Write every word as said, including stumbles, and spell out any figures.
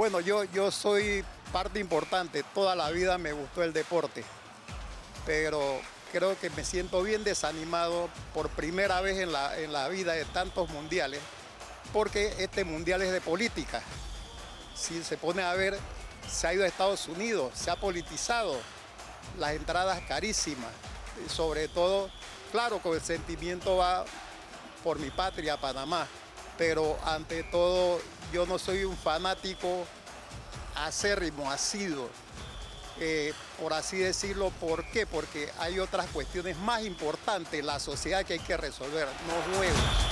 Bueno, yo, yo soy parte importante, toda la vida me gustó el deporte, pero creo que me siento bien desanimado por primera vez en la, en la vida de tantos mundiales, porque este mundial es de política. Si se pone a ver, se ha ido a Estados Unidos, se ha politizado, las entradas carísimas, y sobre todo, claro, con el sentimiento va por mi patria, Panamá, pero ante todo yo no soy un fanático acérrimo, asiduo, eh, por así decirlo. ¿Por qué? Porque hay otras cuestiones más importantes en la sociedad que hay que resolver, no juegos.